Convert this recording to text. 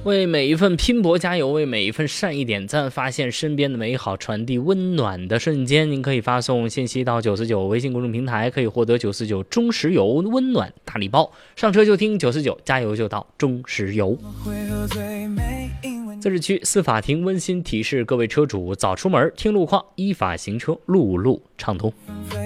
为每一份拼搏加油，为每一份善意点赞，发现身边的美好，传递温暖的瞬间。您可以发送信息到949微信公众平台，可以获得949中石油温暖大礼包。上车就听949，加油就到中石油。自治区司法庭温馨提示各位车主：早出门听路况，依法行车，路路畅通。